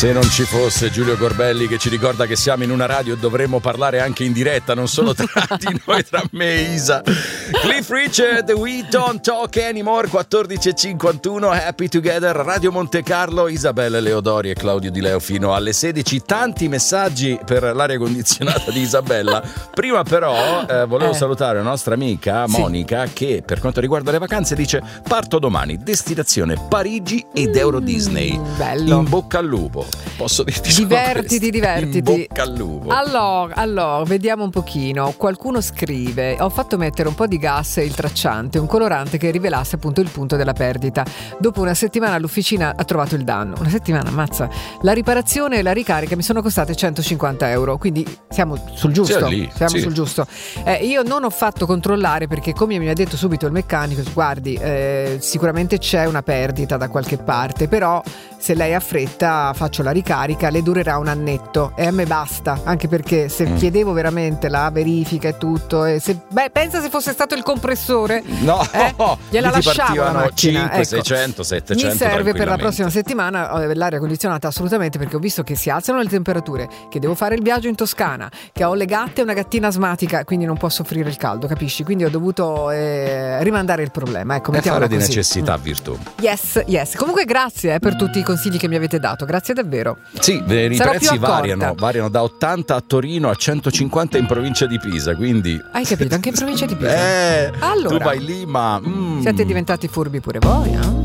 Se non ci fosse Giulio Corbelli che ci ricorda che siamo in una radio e dovremmo parlare anche in diretta, non solo tra di noi, tra me e Isa. Cliff Richard, We Don't Talk Anymore, 14:51, Happy Together, Radio Monte Carlo, Isabella Leodori e Claudio Di Leo fino alle 16. Tanti messaggi per l'aria condizionata di Isabella. Prima però volevo salutare la nostra amica Monica, che per quanto riguarda le vacanze dice: parto domani, destinazione Parigi ed Euro Disney. Bello. In bocca al lupo. Posso dirti divertiti. In bocca al lupo. Allora, vediamo un pochino. Qualcuno scrive: ho fatto mettere un po' di gas e il tracciante, un colorante che rivelasse appunto il punto della perdita. Dopo una settimana all'ufficina ha trovato il danno. Una settimana, ammazza. La riparazione e la ricarica mi sono costate 150 euro, quindi siamo sul giusto. Sul giusto. Io non ho fatto controllare perché, come mi ha detto subito il meccanico, guardi, sicuramente c'è una perdita da qualche parte, però se lei ha fretta faccio la ricarica, le durerà un annetto e a me basta, anche perché se chiedevo veramente la verifica e tutto, pensa se fosse stato il compressore, gliela lasciavo la macchina. 500, 600, 700 mi serve per la prossima settimana l'aria condizionata, assolutamente, perché ho visto che si alzano le temperature, che devo fare il viaggio in Toscana, che ho le gatte e una gattina asmatica, quindi non posso soffrire il caldo, capisci? Quindi ho dovuto rimandare il problema, ecco, fare di così. Necessità virtù. Yes. Comunque grazie per tutti i consigli che mi avete dato, grazie davvero. Sì, i prezzi variano da 80 a Torino a 150 in provincia di Pisa, quindi hai capito, anche in provincia di Pisa. Allora, tu vai lì, ma siete diventati furbi pure voi, eh?